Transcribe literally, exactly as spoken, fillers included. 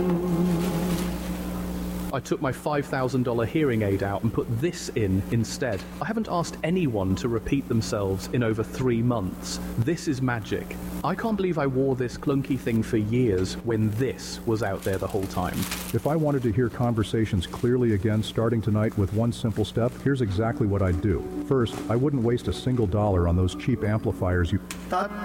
I took my five thousand dollars hearing aid out and put this in instead. I haven't asked anyone to repeat themselves in over three months. This is magic. I can't believe I wore this clunky thing for years when this was out there the whole time. If I wanted to hear conversations clearly again starting tonight with one simple step, here's exactly what I'd do. First, I wouldn't waste a single dollar on those cheap amplifiers you...